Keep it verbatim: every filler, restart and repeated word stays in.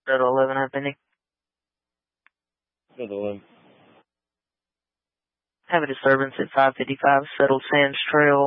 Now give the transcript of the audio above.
Settle eleven, have any. Settle eleven. Have a disturbance at five fifty-five Settled Sands Trail.